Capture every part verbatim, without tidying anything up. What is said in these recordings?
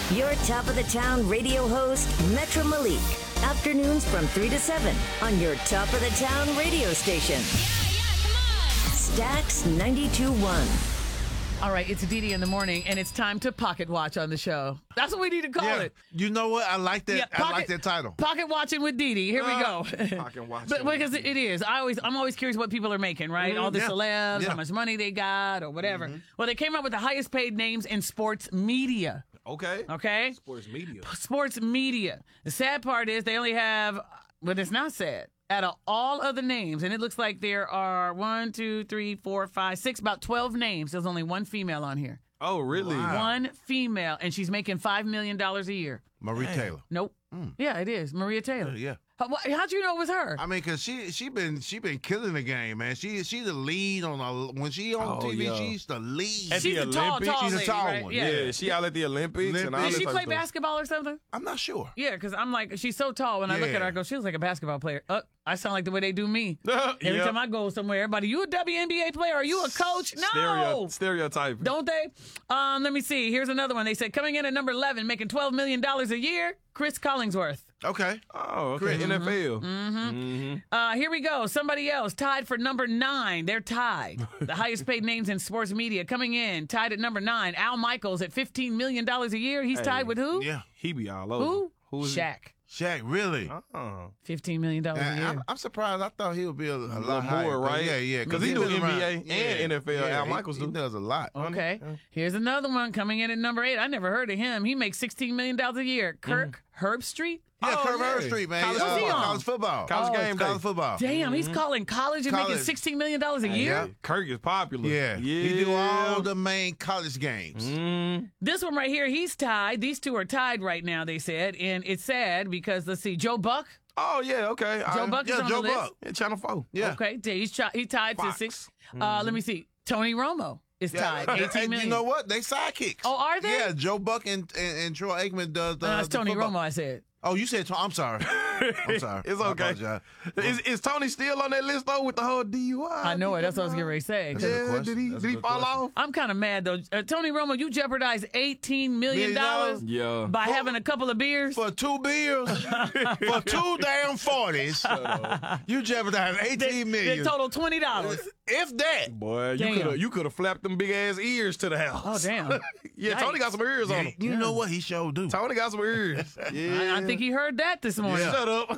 Your top of the town radio host, Metro Malik. Afternoons from three to seven on your top of the town radio station. Yeah, yeah, come on. Stax ninety-two point one. All right, it's Dee Dee in the morning, and it's time to pocket watch on the show. That's what we need to call Yeah. it. You know what? I like that. Yeah, I like that title. Pocket watching with Dee Dee. Here we Uh, go. Pocket watching But because it it is, I always, I'm always curious what people are making, right? All the yeah. celebs, Yeah. how much money they got, or whatever. Well, they came up with the highest paid names in sports media. Okay. Okay, Sports media. sports media. The sad part is they only have, but it's not sad. Out of all of the names, and it looks like there are one, two, three, four, five, six, about twelve names. There's only one female on here. Oh, really? Wow. One female, and she's making five million dollars a year. Marie Taylor. Nope. Yeah, it is Maria Taylor. Yeah. How, wh- how'd you know it was her? I mean, cause she she been she been killing the game, man. She she the lead on a when she on Oh, T V. yeah. She's the lead. At She's the the tall, Olympics? tall She's a lady, tall right? one. Yeah. Yeah, she out at the Olympics and all Olympics. Did that she type play of stuff. basketball or something? I'm not sure. Yeah, because I'm like, she's so tall. When I look at her, I Yeah. go, she looks like a basketball player. Uh, I sound like the way they do me. Every Yep. time I go somewhere, everybody, you a W N B A player? Are you a coach? No. Stereo, stereotype. Don't they? Um, let me see. Here's another one. They said coming in at number eleven, making twelve million dollars a year, Chris Collingsworth. Okay. Oh, okay. Chris. N F L. Mm-hmm. Uh, here we go. Somebody else tied for number nine. They're tied. The highest paid names in sports media coming in, tied at number nine. Al Michaels at fifteen million dollars a year. He's Hey. tied with who? Yeah. He be all over. Who? Who's he? Shaq. Shaq, really? Oh. fifteen million dollars a And year. I'm, I'm surprised. I thought he would be a, a A lot lot higher, more, right? Yeah, yeah. Because he do been N B A around- and N F L. Yeah, Al he- Michaels he do. does a lot. Okay. Here's another one coming in at number eight. I never heard of him. He makes sixteen million dollars a year. Kirk Herbstreit. Yeah, Oh, Kurt yeah. Herbstreit, man. College Uh, football. college football. College Oh, game it's day. college football. Damn, he's calling college and making College. sixteen million dollars a year? Yeah. Kirk is popular. Yeah. Yeah. He do all the main college games. Mm. This one right here, he's tied. These two are tied right now, they said. And it's sad because, let's see, Joe Buck. Oh, yeah, okay. Joe I, Buck is Yeah, on Joe the list. Buck. Yeah, Channel four. Yeah. Okay, he's, chi- he tied Fox. to six. Uh, let me see. Tony Romo is Yeah. tied. eighteen And million. you know what? They sidekicks. Oh, are they? Yeah, Joe Buck and and, and Troy Aikman does the. No, that's the Tony football. Romo, I said. Oh, you said. I'm sorry. I'm sorry. It's I okay. apologize. Is, is Tony still on that list, though, with the whole D U I? I know it. That's what I was getting ready to say. That's a good Yeah, question. did he, That's a did he good fall question. off? I'm kind of mad, though. Uh, Tony Romo, you jeopardized eighteen million dollars Yeah. by having a couple of beers. For two beers, for two damn forties, you jeopardized They, eighteen they million. total twenty dollars. If that. Boy, you Damn. could have you could have flapped them big ass ears to the house. Oh, damn. yeah, Tony got some ears on him. You know what? He sure do. Tony got some ears. Yeah. I, I think he heard that this morning. Shut up.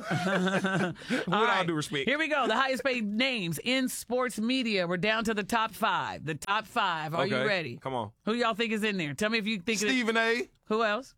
With all, right. due respect. Here we go. The highest paid names in sports media. We're down to the top five. The top five. Are you Okay, ready? Come on. Who y'all think is in there? Tell me if you think it. Stephen A. Who else?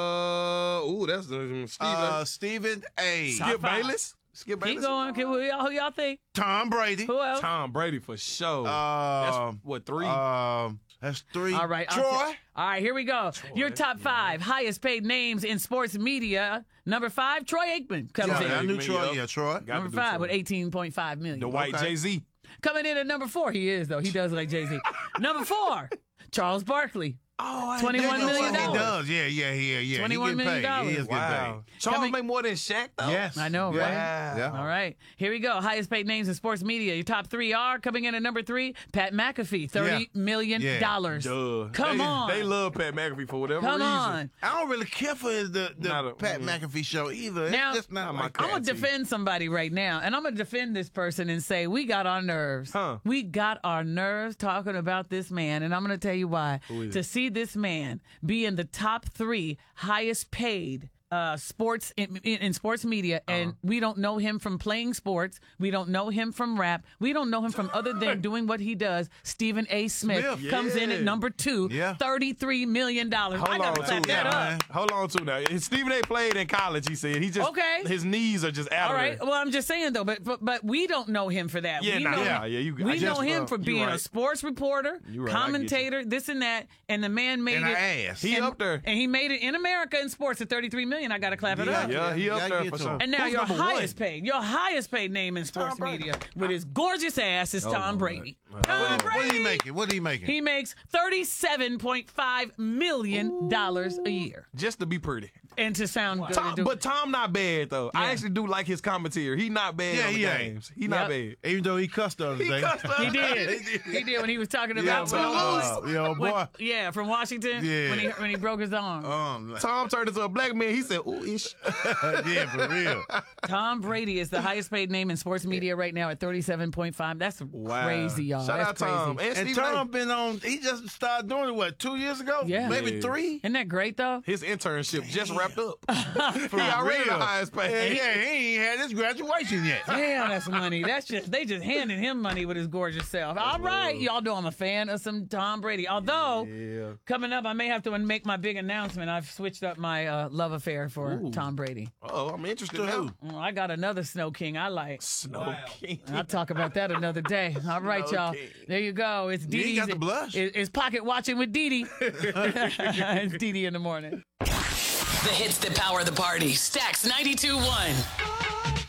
Uh, ooh, that's the Stephen. Uh, Stephen A. Top Skip five. Bayless. Skip Keep Bayless. going. Okay, who, y'all, who y'all think? Tom Brady. Who else? Tom Brady for sure. Um, that's what three? Um, that's three. All right. I'll Troy. t- All right, here we go. Your top five highest paid names in sports media. Number five, Troy Aikman comes Yeah, in. I knew Aikman, Troy. yup. Yeah, Troy. Got to Number do five something. with eighteen point five million. the white Okay. Jay Z. Coming in at number four, he is though. He does like Jay Z. Number four, Charles Barkley. Oh, I twenty-one That's million what dollars. He does. Yeah, yeah, yeah, yeah. twenty-one he million getting paid. He is getting Wow. paid. Charles Coming- make more than Shaq though. Yes. I know, yeah. right? Yeah. All right, here we go. Highest paid names in sports media. Your top three are coming in at number three, Pat McAfee, thirty million Yeah. dollars. Duh. Come they, on. They love Pat McAfee for whatever Come reason. on. I don't really care for his, the, the Not a- Pat mm. McAfee show either. Now- it's just not Not my my cup I'm gonna of tea. defend somebody right now, and I'm gonna defend this person and say we got our nerves. Huh. We got our nerves talking about this man, and I'm gonna tell you why. Who is to it? see this man be in the top three highest paid uh, sports in, in, in sports media, and Uh-huh. we don't know him from playing sports. We don't know him from rap. We don't know him from other than doing what he does. Stephen A. Smith, Smith, comes in at yeah. number two, Yeah. thirty-three million dollars. I Hold gotta on clap too that now. up. man. Hold on too now. Stephen A. played in college. He said he just Okay. His knees are just out All of right. there. Well, I'm just saying though, but but, but we don't know him for that. Yeah, we nah, know yeah, him, yeah, you- we I know just, him uh, for you being a right. sports reporter, You right, I get you. commentator, this and that, and the man made And it. an ass. He and, up there. and he made it in America in sports at thirty-three million. million. I got to clap it Yeah, up. Yeah, he up Yeah, I there get for to sure. him. And now Who's your number one? highest paid, your highest paid name in sports Brady. media with his gorgeous ass is Tom Brady. Tom What, Brady. what are he making? What are he making? He makes thirty-seven point five million dollars a year. Just to be pretty. And to sound good. Tom, and do- but Tom not bad though. I Yeah. actually do like his commentary. He not bad Yeah, on the he ain't. games. He not Yep. bad. Even though he cussed the other He day. cussed up. he did. He did when he was talking Yeah, about but, uh, yo, when- boy. yeah, from Washington. Yeah. When he when he broke his arm. Um, Tom turned into a black man. He said, "Ooh, ish." yeah, for real. Tom Brady is the highest paid name in sports media right now at thirty-seven point five. That's crazy, y'all. Shout That's out Tom crazy. and, And Stephen A. Tom been on. He just started doing it. What, two years ago? Yeah. maybe Yeah. three. Isn't that great though? His internship just wrapped up. he For already the real. highest Yeah, paid. yeah, he ain't had his graduation yet. Damn, that's money. That's just they just handing him money with his gorgeous self. All right, y'all know I'm a fan of some Tom Brady. Although Yeah. coming up, I may have to make my big announcement. I've switched up my uh, love affair for Ooh. Tom Brady. Oh, I'm interested To now. who? Oh, I got another Snow King I like. Snow King. I'll talk about that another day. All right, y'all. Okay. There you go. It's You Dee ain't Dee's. got the blush. It- It's pocket watching with Dee Dee. It's Dee Dee in the morning. The hits that power the party. Stacks ninety-two point one.